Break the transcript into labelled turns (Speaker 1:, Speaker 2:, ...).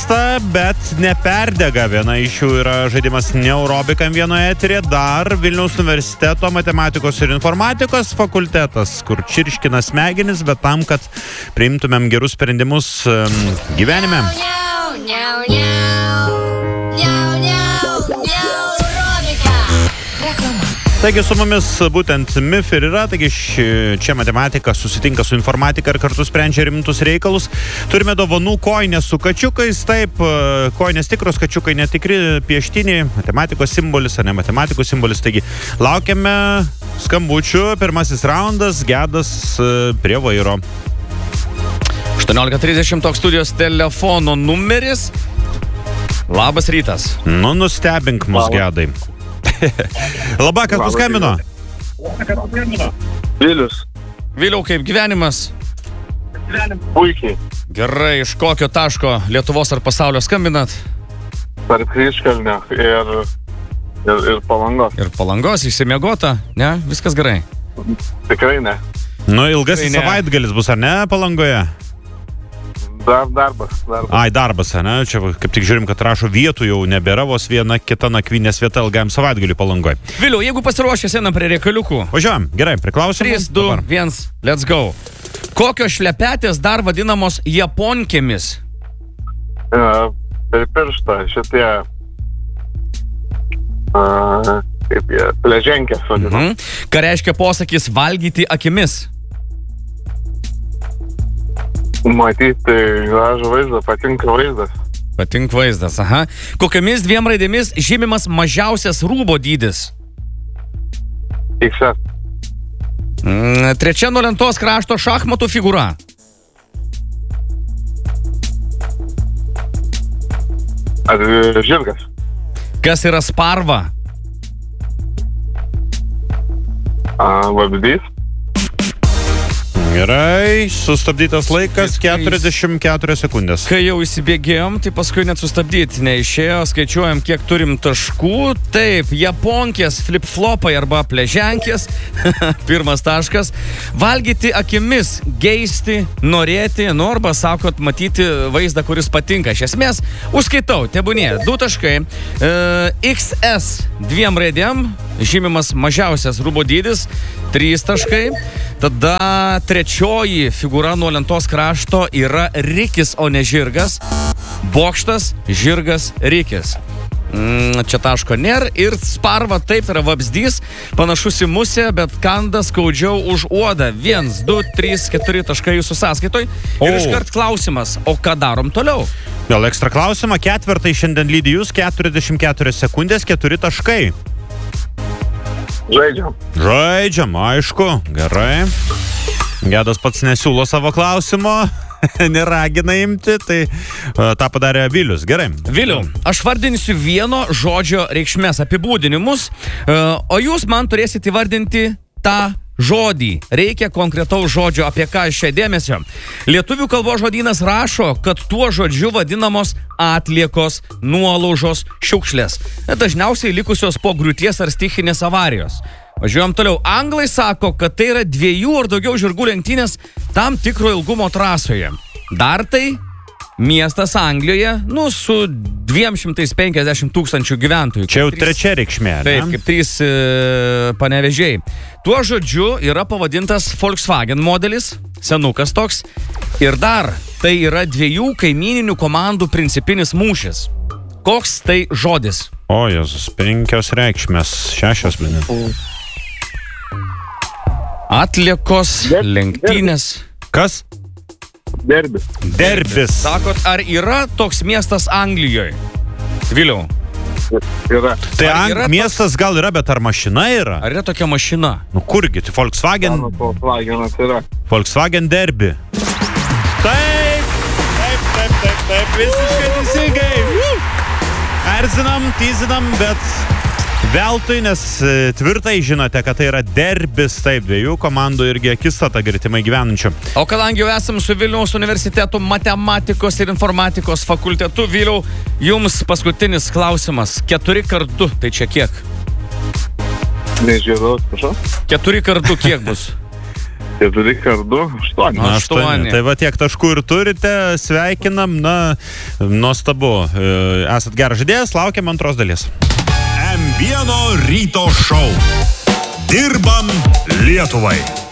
Speaker 1: vyksta, bet neperdega. Viena iš jų yra žaidimas Neurobikam vienoje eterė, dar Vilniaus universiteto matematikos ir informatikos fakultetas, kur čirškina smegenis, bet tam, kad priimtumėm gerus sprendimus gyvenime. Taigi su mumis būtent MIF ir yra, taigi čia matematika susitinka su informatika ir kartu sprendžia rimtus reikalus. Turime dovanų kojinės su kačiukais, taip, kojinės tikros, kačiukai netikri, pieštiniai, matematikos simbolis, ar ne matematikos simbolis. Taigi laukiame skambučių, pirmasis raundas, Gedas prie vairo.
Speaker 2: 18:30 toks studijos telefono numeris. Labas rytas.
Speaker 1: Nu, nustebink mus, Gedai. Labai, kas paskambino?
Speaker 3: Vilius.
Speaker 2: Viliau, kaip gyvenimas?
Speaker 3: Puikiai.
Speaker 2: Gerai, iš kokio taško Lietuvos ar pasaulio skambinat?
Speaker 3: Tarp Kryžkalnio ir Palangos.
Speaker 2: Ir Palangos, išsimiegota, ne? Viskas gerai.
Speaker 3: Tikrai ne.
Speaker 1: Nu, ilgasis savaitgalis bus, ar ne, Palangoje?
Speaker 3: Darbas.
Speaker 1: Ai, darbas, ne? Čia kaip tik žiūrim, kad rašo vietų jau nebėra, vos viena kita nakvynės vieta ilgam savaitgaliui Palangoje.
Speaker 2: Viliau, jeigu pasiruošęs einam prie reikaliukų.
Speaker 1: Važiuojam, gerai, priklausimas.
Speaker 2: 3, 2, 1, let's go. Kokios šlepetės dar vadinamos japonkėmis?
Speaker 3: Per pirštą šitie kaip jie, pleženkės vadinam.
Speaker 2: Ką reiškia posakis valgyti akimis?
Speaker 3: Matyti gražų vaizdą, patinka vaizdas.
Speaker 2: Patinka vaizdas, aha. Kokiamis 2 raidėmis žymimas mažiausias rūbo dydis?
Speaker 3: XS.
Speaker 2: 3 nuo lentos krašto šachmatų figūra.
Speaker 3: Ar žirgas?
Speaker 2: Kas yra sparva?
Speaker 3: Vabzdys.
Speaker 1: Gerai, sustabdytas laikas, 44 sekundės.
Speaker 2: Kai jau įsibėgėjom, tai paskui net sustabdyti neišėjo, skaičiuojam, kiek turim taškų. Taip, japonkės, flip-flopai arba pleženkės, pirmas taškas. Valgyti akimis, geisti, norėti, arba sakot, matyti vaizdą, kuris patinka. Iš esmės, užskaitau, tebūnė, 2 taškai. XS 2 raidėm, žymimas mažiausias rūbo dydis, 3 taškai. Tada trečioji figūra nuo lentos krašto yra rikis, o ne žirgas. Bokštas, žirgas, rikis. Čia taško nėra. Ir sparva, taip, yra vabzdys, panašus į musę, bet kanda skaudžiau už uodą. 1, 2, 3, 4 taškai jūsų sąskaitoj. Ir iškart klausimas, o ką darom toliau?
Speaker 1: Gal ekstra klausimą, ketvirtai šiandien lydi jūs, 44 sekundės, 4 taškai. Žaidžiam, aišku, gerai. Gedas pats nesiūlo savo klausimo, neragina imti, tai tą padarė Vilius. Gerai.
Speaker 2: Viliau, aš vardinsiu vieno žodžio reikšmės apibūdinimus, o jūs man turėsite įvardinti tą žodį. Reikia konkretaus žodžio, apie ką aš čia dėmesio. Lietuvių kalbos žodynas rašo, kad tuo žodžiu vadinamos atliekos, nuolaužos, šiukšlės. Dažniausiai likusios po griūties ar stichinės avarijos. Važiuojam toliau. Anglai sako, kad tai yra 2 ar daugiau žirgų lenktynės tam tikro ilgumo trasoje. Dar tai miestas Anglijoje, su 250 000 gyventojų.
Speaker 1: Čia jau 3 reikšmė, ne?
Speaker 2: Taip, kaip 3 panevėžiai. Tuo žodžiu yra pavadintas Volkswagen modelis, senukas toks. Ir dar tai yra 2 kaimyninių komandų principinis mūšis. Koks tai žodis?
Speaker 1: O, Jėzus, 5 reikšmės, 6 blini.
Speaker 2: Atliekos, lenktynės.
Speaker 1: Kas? Derbis.
Speaker 2: Sakot, ar yra toks miestas Anglijoje? Viliau.
Speaker 3: Yra.
Speaker 1: Tai miestas gal yra, bet ar mašina yra?
Speaker 2: Ar yra tokia mašina?
Speaker 1: Nu kurgi, tai Volkswagen.
Speaker 3: Volkswagenas yra.
Speaker 1: Volkswagen derbi. Taip, visiškai teisingai. Erzinam, tyzinam, bet veltui, nes tvirtai žinote, kad tai yra derbis, taip, 2 komandų irgi akistata gretimai gyvenančių.
Speaker 2: O kadangi jau esam su Vilniaus universiteto matematikos ir informatikos fakultetu, Viliau, jums paskutinis klausimas. 4x2, tai čia kiek?
Speaker 3: Nežiūrėjau, prašau.
Speaker 2: 4x2 kiek bus?
Speaker 3: 4 kart 2, 8.
Speaker 2: 8.
Speaker 1: Tai va tiek taškų ir turite, sveikinam, na, nuostabu. Esat geras žaidėjas, laukiam antros dalies.
Speaker 4: M1 ryto šou. Dirbam Lietuvai.